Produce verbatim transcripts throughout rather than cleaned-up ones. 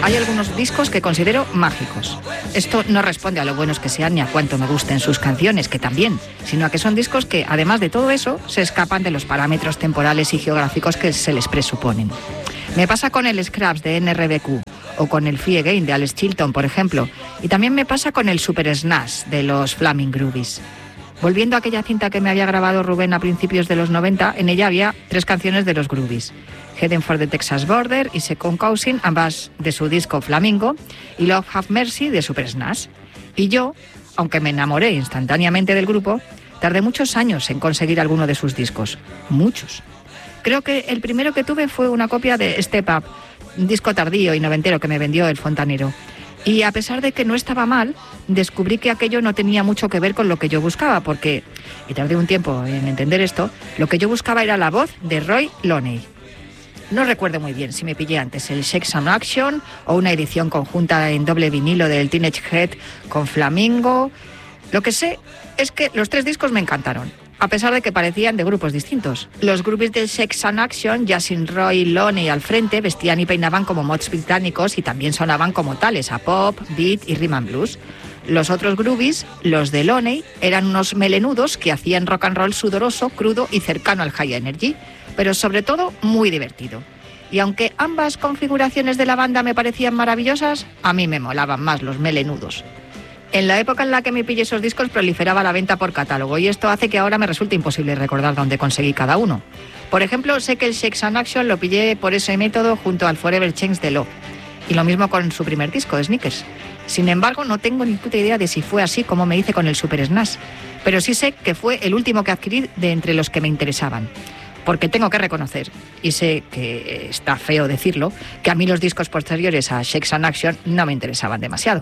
hay algunos discos que considero mágicos. Esto no responde a lo buenos que sean ni a cuánto me gusten sus canciones, que también, sino a que son discos que, además de todo eso, se escapan de los parámetros temporales y geográficos que se les presuponen. Me pasa con el Scraps de N R B Q o con el Free Again de Alex Chilton, por ejemplo, y también me pasa con el Super S N A S de los Flaming Groovies. Volviendo a aquella cinta que me había grabado Rubén a principios de los noventa, en ella había tres canciones de los Groovies: Heading for the Texas Border y Second Cousin, ambas de su disco Flamingo, y Love Have Mercy de Super S N A S. Y yo, aunque me enamoré instantáneamente del grupo, tardé muchos años en conseguir alguno de sus discos. Muchos. Creo que el primero que tuve fue una copia de Step Up, un disco tardío y noventero que me vendió el fontanero. Y a pesar de que no estaba mal, descubrí que aquello no tenía mucho que ver con lo que yo buscaba, porque, y tardé un tiempo en entender esto, lo que yo buscaba era la voz de Roy Loney. No recuerdo muy bien si me pillé antes el Sex and Action o una edición conjunta en doble vinilo del Teenage Head con Flamingo. Lo que sé es que los tres discos me encantaron, a pesar de que parecían de grupos distintos. Los groupies del Sex and Action, ya sin Roy Loney al frente, vestían y peinaban como mods británicos y también sonaban como tales, a pop, beat y rhythm and blues. Los otros groovies, los de Loney, eran unos melenudos que hacían rock and roll sudoroso, crudo y cercano al high energy, pero sobre todo muy divertido. Y aunque ambas configuraciones de la banda me parecían maravillosas, a mí me molaban más los melenudos. En la época en la que me pillé esos discos proliferaba la venta por catálogo y esto hace que ahora me resulte imposible recordar dónde conseguí cada uno. Por ejemplo, sé que el Sex and Action lo pillé por ese método junto al Forever Change de Love. Y lo mismo con su primer disco, Sneakers. Sin embargo, no tengo ni puta idea de si fue así como me hice con el Super S N A S. Pero sí sé que fue el último que adquirí de entre los que me interesaban. Porque tengo que reconocer, y sé que está feo decirlo, que a mí los discos posteriores a Sex and Action no me interesaban demasiado.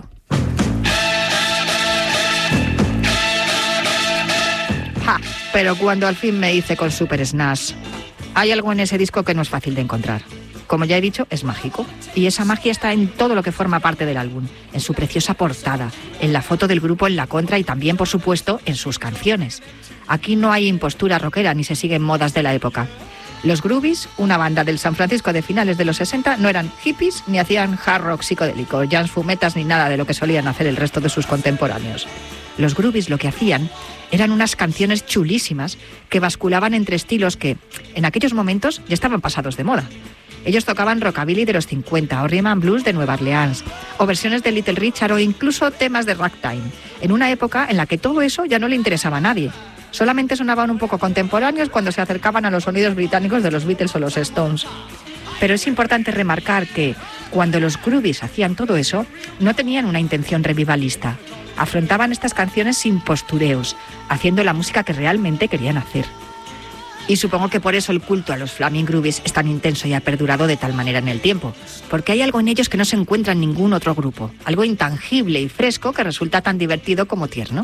Ja, pero cuando al fin me hice con Super S N A S, hay algo en ese disco que no es fácil de encontrar. Como ya he dicho, es mágico. Y esa magia está en todo lo que forma parte del álbum. En su preciosa portada, en la foto del grupo en la contra y también, por supuesto, en sus canciones. Aquí no hay impostura rockera ni se siguen modas de la época. Los Groovies, una banda del San Francisco de finales de los sesenta, no eran hippies ni hacían hard rock psicodélico, jazz fumetas ni nada de lo que solían hacer el resto de sus contemporáneos. Los Groovies lo que hacían eran unas canciones chulísimas que basculaban entre estilos que, en aquellos momentos, ya estaban pasados de moda. Ellos tocaban rockabilly de los cincuenta o rhythm and blues de Nueva Orleans, o versiones de Little Richard o incluso temas de ragtime, en una época en la que todo eso ya no le interesaba a nadie. Solamente sonaban un poco contemporáneos cuando se acercaban a los sonidos británicos de los Beatles o los Stones. Pero es importante remarcar que, cuando los Groovies hacían todo eso, no tenían una intención revivalista. Afrontaban estas canciones sin postureos, haciendo la música que realmente querían hacer. Y supongo que por eso el culto a los Flaming Groovies es tan intenso y ha perdurado de tal manera en el tiempo. Porque hay algo en ellos que no se encuentra en ningún otro grupo. Algo intangible y fresco que resulta tan divertido como tierno.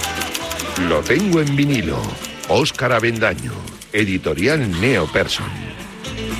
Lo tengo en vinilo. Óscar Avendaño. Editorial Neo Person.